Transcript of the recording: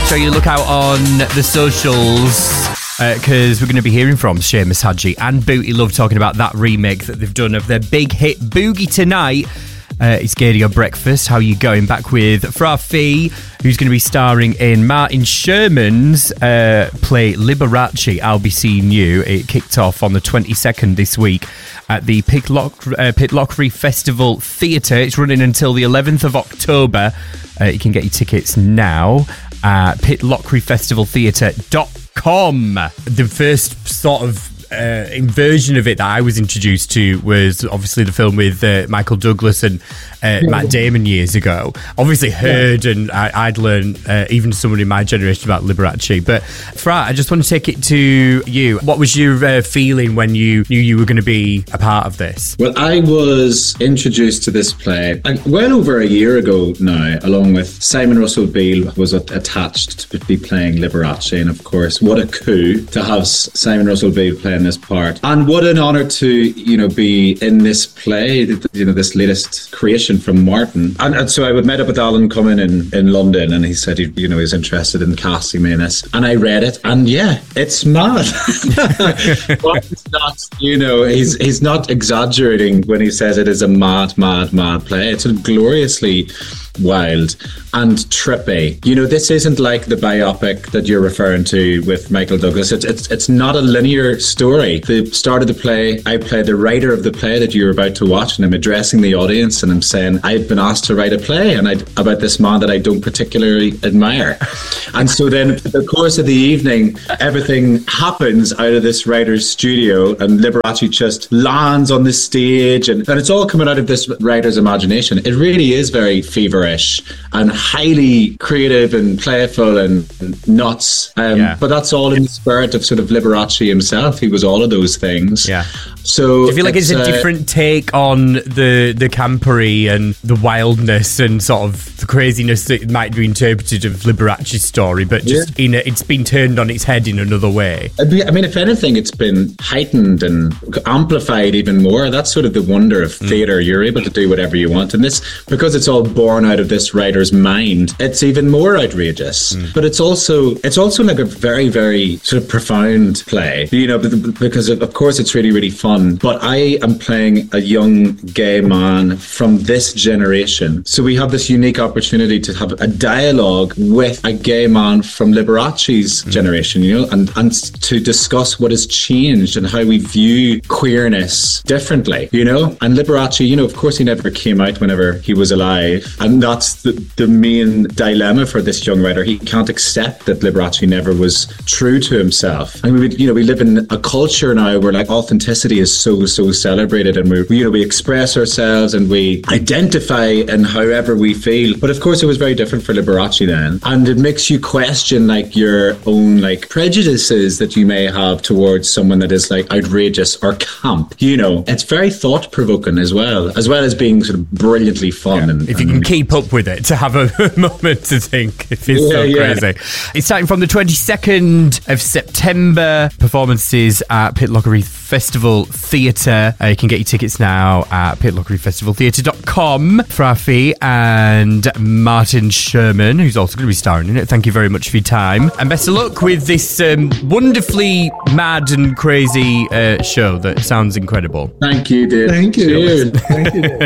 sure you look out on the socials because we're going to be hearing from Seamus Hadji and Booty Love talking about that remake that they've done of their big hit Boogie Tonight. It's Gary on Breakfast. How are you going? Back with Fra Fee, who's going to be starring in Martin Sherman's play Liberace, I'll Be Seeing You. It kicked off on the 22nd this week at the Pitlochry Festival Theatre. It's running until the 11th of October. You can get your tickets now at pitlochryfestivaltheatre.com. The first sort of version of it that I was introduced to was obviously the film with Michael Douglas and Matt Damon years ago. Obviously heard and I'd learned, even someone in my generation, about Liberace. But Fra, I just want to take it to you. What was your feeling when you knew you were going to be a part of this? Well, I was introduced to this play well over a year ago now, along with Simon Russell Beale was attached to be playing Liberace. And of course, what a coup to have Simon Russell Beale playing this part. And what an honour to, be in this play, this latest creation from Martin. And so I met up with Alan Cumming in London, and he said he was interested in casting me in this. And I read it, and yeah, it's mad. Martin's not, he's not exaggerating when he says it is a mad play. It's a gloriously wild and trippy. This isn't like the biopic that you're referring to with Michael Douglas. It's not a linear story. The start of the play, I play the writer of the play that you're about to watch, and I'm addressing the audience, and I'm saying I've been asked to write a play about this man that I don't particularly admire. And so then for the course of the evening, everything happens out of this writer's studio, and Liberace just lands on the stage, and it's all coming out of this writer's imagination. It really is very feverish and highly creative and playful and nuts. But that's all in the spirit of sort of Liberace himself. He was all of those things. Yeah. So do you feel like it's a different take on the campery and the wildness and sort of the craziness that might be interpreted of Liberace's story, but just it's been turned on its head in another way? I mean, if anything, it's been heightened and amplified even more. That's sort of the wonder of theatre. You're able to do whatever you want. And this, because it's all born out of this writer's mind, it's even more outrageous. But it's also like a very, very sort of profound play, because of course it's really, really fun. But I am playing a young gay man from this generation. So we have this unique opportunity to have a dialogue with a gay man from Liberace's generation, and to discuss what has changed and how we view queerness differently, And Liberace, of course he never came out whenever he was alive. And that's the main dilemma for this young writer. He can't accept that Liberace never was true to himself. And we live in a culture now where like authenticity is so celebrated, and we express ourselves and we identify in however we feel. But of course it was very different for Liberace then, and it makes you question like your own like prejudices that you may have towards someone that is like outrageous or camp. It's very thought-provoking as well as being sort of brilliantly fun. And if you can keep up with it, to have a moment to think, it is so crazy. It's starting from the 22nd of September. Performances at Pitlochry Festival Theatre. You can get your tickets now at pitlochryfestivaltheatre.com. Fra Fee and Martin Sherman, who's also going to be starring in it. Thank you very much for your time, and best of luck with this wonderfully mad and crazy show that sounds incredible. Thank you, dude. Thank you. Cheers. Thank you, dude.